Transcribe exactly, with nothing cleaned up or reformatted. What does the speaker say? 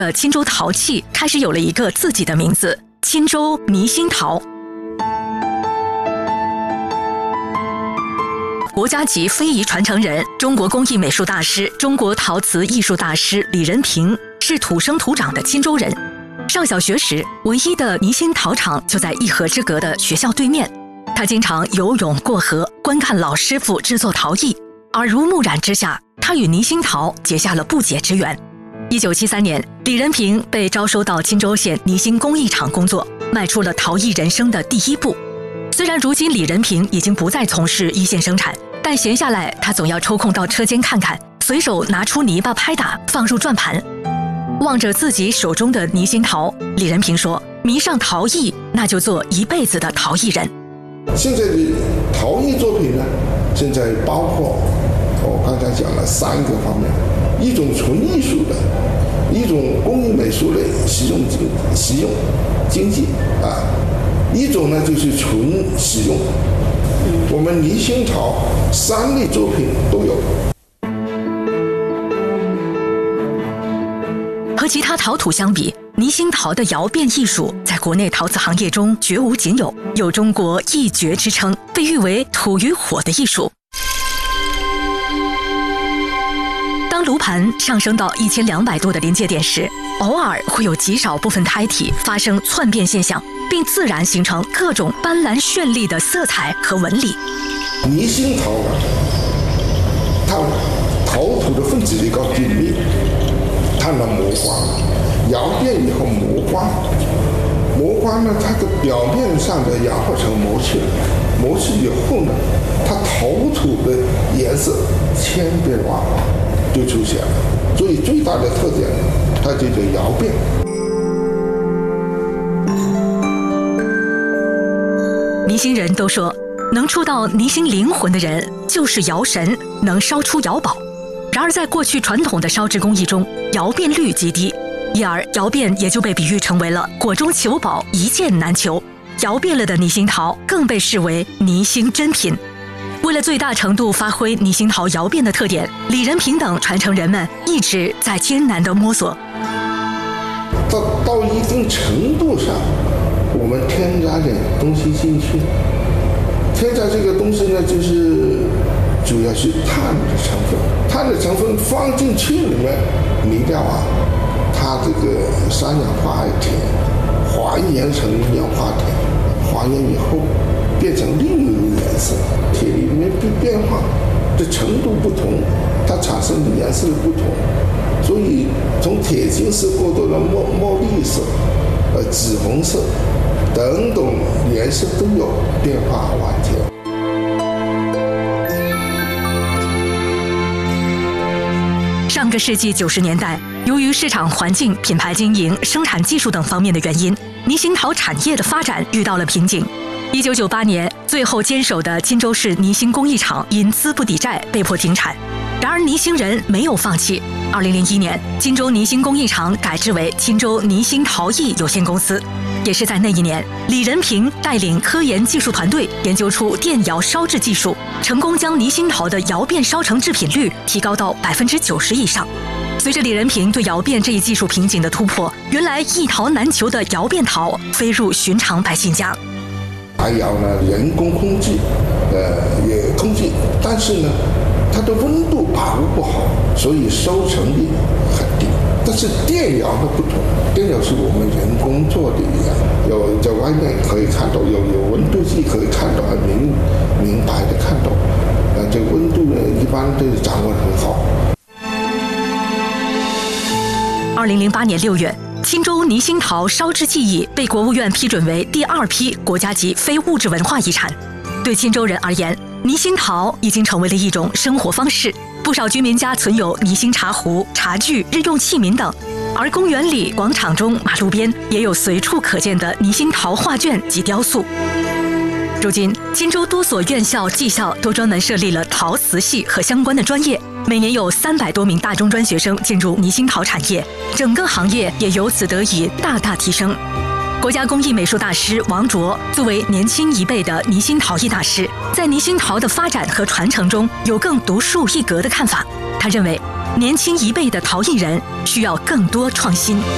的钦州陶器开始有了一个自己的名字——钦州泥心陶。国家级非遗传承人、中国工艺美术大师、中国陶瓷艺术大师李仁平是土生土长的钦州人。上小学时，唯一的泥心陶厂就在一河之隔的学校对面。他经常游泳过河，观看老师傅制作陶艺，耳濡目染之下，他与泥心陶结下了不解之缘。一九七三年，李仁平被招收到钦州县泥心工艺厂工作，迈出了陶艺人生的第一步。虽然如今李仁平已经不再从事一线生产，但闲下来他总要抽空到车间看看，随手拿出泥巴拍打，放入转盘。望着自己手中的泥心陶，李仁平说：“迷上陶艺，那就做一辈子的陶艺人。” 现在的陶艺作品呢，现在包括我刚才讲了三个方面：一种纯艺术的，一种工艺美术类实用经实用经济啊，一种呢就是纯实用。我们泥心陶三类作品都有。 和其他陶土相比，泥心陶的窑变艺术在国内陶瓷行业中绝无仅有，有中国一绝之称，被誉为土与火的艺术。当炉盘上升到一千两百度的临界点时，偶尔会有极少部分胎体发生窜变现象，并自然形成各种斑斓绚丽的色彩和纹理。 泥心陶啊，它陶土的分子比较紧密，它能磨光，窑变以后磨光，磨光呢，它的表面上的氧化层磨去了，磨去以后呢，它陶土的颜色千变万化就出现了。所以最大的特点，它就叫窑变。 泥心人都说，能触到泥心灵魂的人就是窑神，能烧出窑宝。然而在过去传统的烧制工艺中，窑变率极低，因而窑变也就被比喻成为了果中求宝，一件难求。窑变了的泥心陶更被视为泥心珍品。为了最大程度发挥泥心陶窑变的特点，李仁平等传承人们一直在艰难地摸索。 到到一定程度上，我们添加点东西进去，添加这个东西呢，就是主要是碳的成分，碳的成分放进去里面，泥料啊，它这个三氧化铁还原成一氧化铁，还原以后变成另一种颜色，铁里面变化的程度不同，它产生的颜色不同，所以从铁青色过渡到墨墨绿色、呃紫红色等等颜色都有变化万千。 上个世纪九十年代，由于市场环境、品牌经营、生产技术等方面的原因，泥心陶产业的发展遇到了瓶颈。一九九八年，最后坚守的钦州市泥心工艺厂因资不抵债被迫停产。然而泥心人没有放弃。二零零一年，钦州泥心工艺厂改制为钦州泥心陶艺有限公司。也是在那一年，李仁平带领科研技术团队研究出电窑烧制技术，成功将泥心陶的窑变烧成制品率提高到百分之九十以上。随着李仁平对窑变这一技术瓶颈的突破，原来一陶难求的窑变陶飞入寻常百姓家。 白窑呢，人工控制，呃，也控制，但是呢，它的温度把握不好，所以收成率很低。但是电窑的不同，电窑是我们人工做的一样，有在外面可以看到，有有温度计可以看到，很明明白的看到，呃，这个温度呢，一般都掌握得很好。 二零零八年六月，钦州泥心陶烧制技艺被国务院批准为第二批国家级非物质文化遗产。对钦州人而言，泥心陶已经成为了一种生活方式。不少居民家存有泥心茶壶、茶具、日用器皿等，而公园里、广场中、马路边也有随处可见的泥心陶画卷及雕塑。如今，钦州多所院校、技校都专门设立了陶瓷系和相关的专业，每年有三百多名大中专学生进入泥心陶产业，整个行业也由此得以大大提升。国家工艺美术大师王卓作为年轻一辈的泥心陶艺大师，在泥心陶的发展和传承中有更独树一格的看法。他认为，年轻一辈的陶艺人需要更多创新。